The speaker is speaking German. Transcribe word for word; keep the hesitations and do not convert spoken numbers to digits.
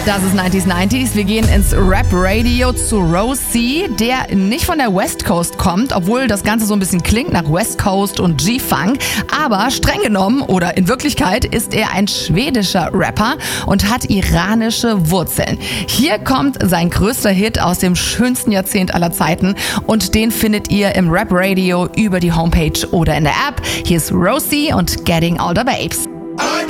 Das ist neunzig neunzig. Wir gehen ins Rap-Radio zu Rosie, der nicht von der West Coast kommt, obwohl das Ganze so ein bisschen klingt nach West Coast und G-Funk. Aber streng genommen oder in Wirklichkeit ist er ein schwedischer Rapper und hat iranische Wurzeln. Hier kommt sein größter Hit aus dem schönsten Jahrzehnt aller Zeiten und den findet ihr im Rap-Radio über die Homepage oder in der App. Hier ist Rosie und Getting All the Babes.